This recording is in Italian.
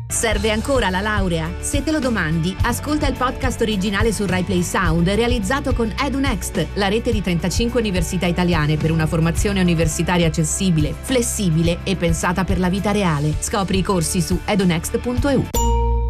Serve ancora la laurea? Se te lo domandi, ascolta il podcast originale su Rai Play Sound realizzato con EduNext, la rete di 35 università italiane per una formazione universitaria accessibile, flessibile e pensata per la vita reale. Scopri i corsi su edunext.eu.